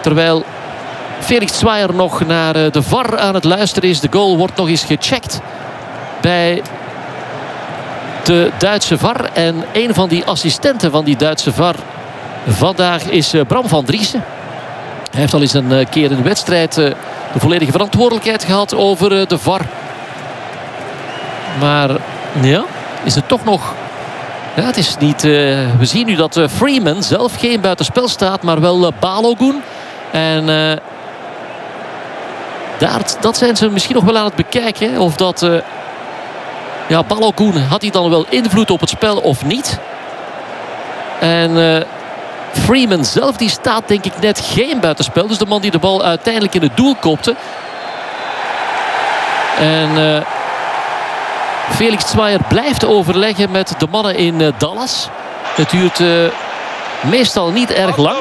Terwijl Felix Zwaier nog naar de VAR aan het luisteren is. De goal wordt nog eens gecheckt bij de Duitse VAR. En een van die assistenten van die Duitse VAR vandaag is Bram van Driessen. Hij heeft al eens een keer in de wedstrijd de volledige verantwoordelijkheid gehad over de VAR. Maar ja, is het toch nog... Ja, het is niet... we zien nu dat Freeman zelf geen buitenspel staat, maar wel Balogun. En dat zijn ze misschien nog wel aan het bekijken. Of dat... ja, Balogun, had hij dan wel invloed op het spel of niet? En Freeman zelf, die staat denk ik net geen buitenspel. Dus de man die de bal uiteindelijk in het doel kopte. En Felix Zwaier blijft overleggen met de mannen in Dallas. Het duurt meestal niet erg lang.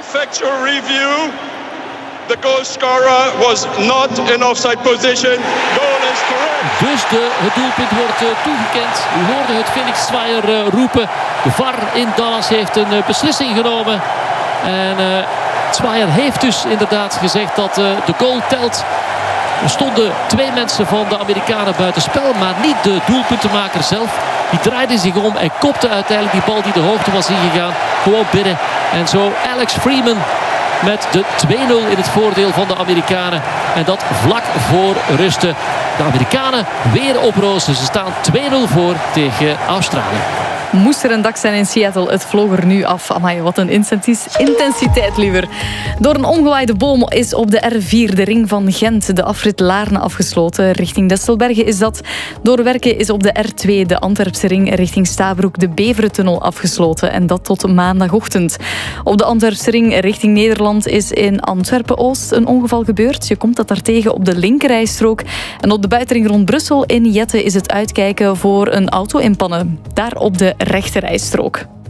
The goal scorer was not in offside position. Goal is correct. Dus het doelpunt wordt toegekend. U hoorde het Felix Zwaier roepen. De VAR in Dallas heeft een beslissing genomen. En Zwaier heeft dus inderdaad gezegd dat de goal telt. Er stonden 2 mensen van de Amerikanen buitenspel, maar niet de doelpuntenmaker zelf. Die draaide zich om en kopte uiteindelijk die bal die de hoogte was ingegaan gewoon binnen. En zo Alex Freeman met de 2-0 in het voordeel van de Amerikanen. En dat vlak voor rusten. De Amerikanen weer op rozen. Ze staan 2-0 voor tegen Australië. Moest er een dak zijn in Seattle, het vloog er nu af. Amai, wat een intensiteit liever. Door een omgewaaide boom is op de R4 de ring van Gent de afrit Laarne afgesloten. Richting Destelbergen is dat. Door werken is op de R2 de Antwerpse ring richting Stabroek de Beverentunnel afgesloten. En dat tot maandagochtend. Op de Antwerpse ring richting Nederland is in Antwerpen-Oost een ongeval gebeurd. Je komt dat daartegen op de linkerrijstrook. En op de buitenring rond Brussel in Jette is het uitkijken voor een auto in pannen. Daar op de rechterrijstrook.